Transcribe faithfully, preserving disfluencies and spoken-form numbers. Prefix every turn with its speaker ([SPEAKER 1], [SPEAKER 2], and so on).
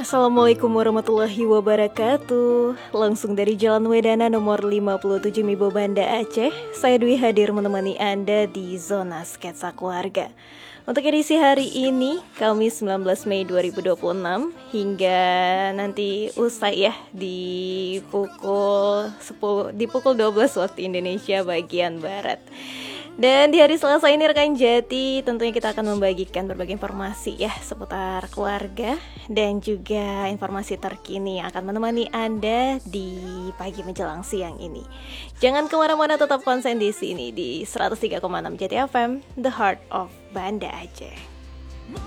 [SPEAKER 1] Assalamualaikum warahmatullahi wabarakatuh. Langsung dari Jalan Wedana nomor lima puluh tujuh Mibo Banda Aceh, saya Dwi hadir menemani Anda di Zona Sketsa Keluarga. Untuk edisi hari ini, Kamis sembilan belas Mei dua ribu dua puluh enam, hingga nanti usai ya di pukul sepuluh, di pukul dua belas waktu Indonesia bagian Barat. Dan di hari Selasa ini rekan Jati, tentunya kita akan membagikan berbagai informasi ya seputar keluarga dan juga informasi terkini yang akan menemani Anda di pagi menjelang siang ini. Jangan kemana-mana, tetap konsen di sini di seratus tiga koma enam Jati F M, The Heart of Banda Aceh.